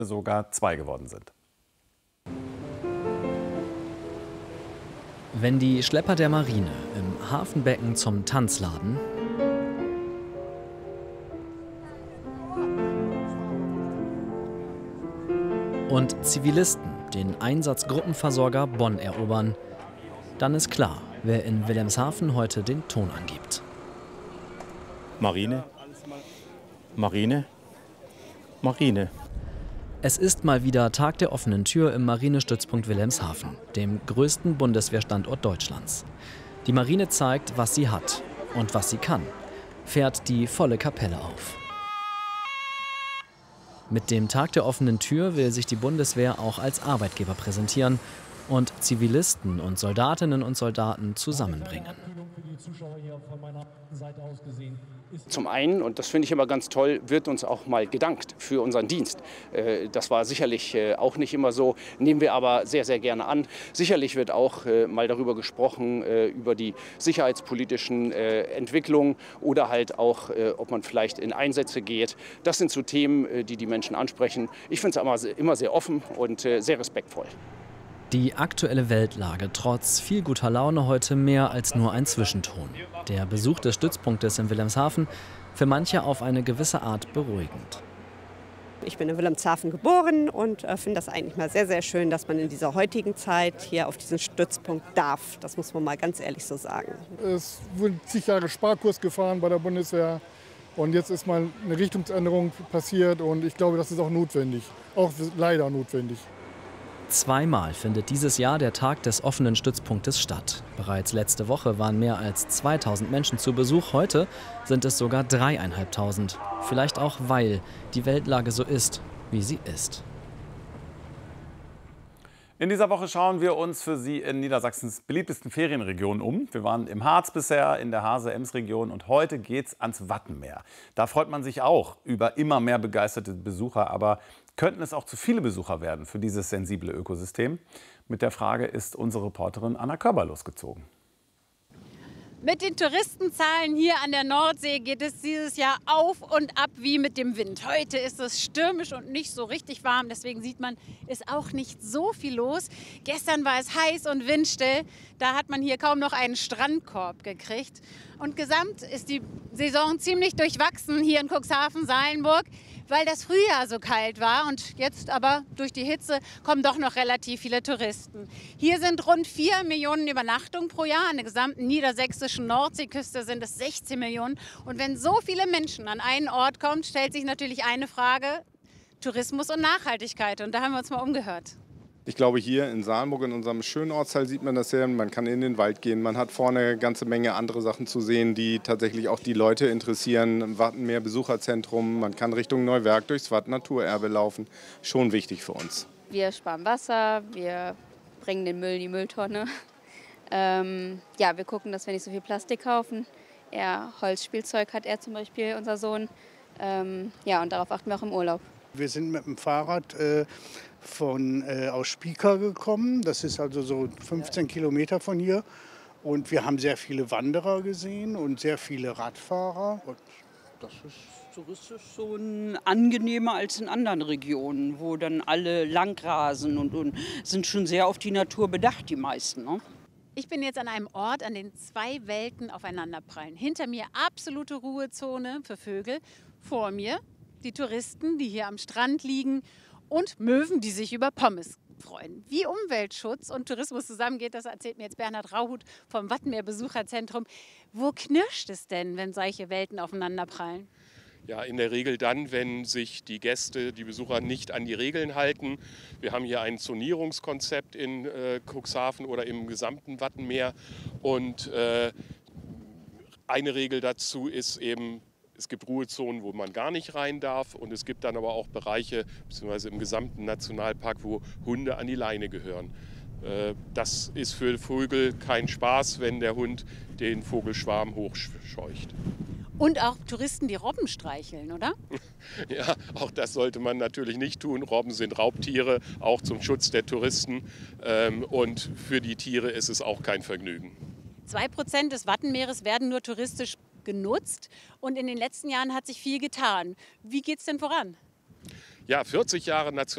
sogar 2 geworden sind. Wenn die Schlepper der Marine im Hafenbecken zum Tanz laden und Zivilisten den Einsatzgruppenversorger Bonn erobern, dann ist klar, wer in Wilhelmshaven heute den Ton angibt. Marine, Marine, Marine. Es ist mal wieder Tag der offenen Tür im Marinestützpunkt Wilhelmshaven, dem größten Bundeswehrstandort Deutschlands. Die Marine zeigt, was sie hat und was sie kann, fährt die volle Kapelle auf. Mit dem Tag der offenen Tür will sich die Bundeswehr auch als Arbeitgeber präsentieren und Zivilisten und Soldatinnen und Soldaten zusammenbringen. Zum einen, und das finde ich immer ganz toll, wird uns auch mal gedankt für unseren Dienst. Das war sicherlich auch nicht immer so, nehmen wir aber sehr, sehr gerne an. Sicherlich wird auch mal darüber gesprochen, über die sicherheitspolitischen Entwicklungen oder halt auch, ob man vielleicht in Einsätze geht. Das sind so Themen, die die Menschen ansprechen. Ich finde es immer sehr offen und sehr respektvoll. Die aktuelle Weltlage trotz viel guter Laune heute mehr als nur ein Zwischenton. Der Besuch des Stützpunktes in Wilhelmshaven für manche auf eine gewisse Art beruhigend. Ich bin in Wilhelmshaven geboren und finde das eigentlich mal sehr, sehr schön, dass man in dieser heutigen Zeit hier auf diesen Stützpunkt darf. Das muss man mal ganz ehrlich so sagen. Es wurden zig Jahre Sparkurs gefahren bei der Bundeswehr und jetzt ist mal eine Richtungsänderung passiert und ich glaube, das ist auch notwendig, auch leider notwendig. Zweimal findet dieses Jahr der Tag des offenen Stützpunktes statt. Bereits letzte Woche waren mehr als 2000 Menschen zu Besuch. Heute sind es sogar 3.500. Vielleicht auch, weil die Weltlage so ist, wie sie ist. In dieser Woche schauen wir uns für Sie in Niedersachsens beliebtesten Ferienregionen um. Wir waren im Harz bisher, in der Hase-Ems-Region und heute geht's ans Wattenmeer. Da freut man sich auch über immer mehr begeisterte Besucher, aber könnten es auch zu viele Besucher werden für dieses sensible Ökosystem? Mit der Frage ist unsere Reporterin Anna Körber losgezogen. Mit den Touristenzahlen hier an der Nordsee geht es dieses Jahr auf und ab wie mit dem Wind. Heute ist es stürmisch und nicht so richtig warm, deswegen sieht man, ist auch nicht so viel los. Gestern war es heiß und windstill, da hat man hier kaum noch einen Strandkorb gekriegt. Und gesamt ist die Saison ziemlich durchwachsen hier in Cuxhaven-Salenburg, weil das Frühjahr so kalt war und jetzt aber durch die Hitze kommen doch noch relativ viele Touristen. Hier sind rund 4 Millionen Übernachtungen pro Jahr. An der gesamten niedersächsischen Nordseeküste sind es 16 Millionen. Und wenn so viele Menschen an einen Ort kommen, stellt sich natürlich eine Frage: Tourismus und Nachhaltigkeit. Und da haben wir uns mal umgehört. Ich glaube, hier in Salenburg, in unserem schönen Ortsteil, sieht man das sehr. Man kann in den Wald gehen, man hat vorne eine ganze Menge andere Sachen zu sehen, die tatsächlich auch die Leute interessieren. Wattenmeer Besucherzentrum, man kann Richtung Neuwerk durchs Watt Naturerbe laufen. Schon wichtig für uns. Wir sparen Wasser, wir bringen den Müll in die Mülltonne. Ja, wir gucken, dass wir nicht so viel Plastik kaufen. Holzspielzeug hat er zum Beispiel, unser Sohn. Ja, und darauf achten wir auch im Urlaub. Wir sind mit dem Fahrrad aus Spieka gekommen. Das ist also so 15 Kilometer von hier. Und wir haben sehr viele Wanderer gesehen und sehr viele Radfahrer. Und das ist touristisch schon angenehmer als in anderen Regionen, wo dann alle langrasen und sind schon sehr auf die Natur bedacht, die meisten. Ne? Ich bin jetzt an einem Ort, an dem 2 Welten aufeinanderprallen. Hinter mir absolute Ruhezone für Vögel, vor mir die Touristen, die hier am Strand liegen, und Möwen, die sich über Pommes freuen. Wie Umweltschutz und Tourismus zusammengeht, das erzählt mir jetzt Bernhard Rauhut vom Wattenmeer Besucherzentrum. Wo knirscht es denn, wenn solche Welten aufeinanderprallen? Ja, in der Regel dann, wenn sich die Gäste, die Besucher nicht an die Regeln halten. Wir haben hier ein Zonierungskonzept in Cuxhaven oder im gesamten Wattenmeer. Und eine Regel dazu ist eben, es gibt Ruhezonen, wo man gar nicht rein darf, und es gibt dann aber auch Bereiche, beziehungsweise im gesamten Nationalpark, wo Hunde an die Leine gehören. Das ist für Vögel kein Spaß, wenn der Hund den Vogelschwarm hochscheucht. Und auch Touristen, die Robben streicheln, oder? Ja, auch das sollte man natürlich nicht tun. Robben sind Raubtiere, auch zum Schutz der Touristen. Und für die Tiere ist es auch kein Vergnügen. 2% des Wattenmeeres werden nur touristisch genutzt. Und in den letzten Jahren hat sich viel getan. Wie geht es denn voran? Ja, 40 Jahre National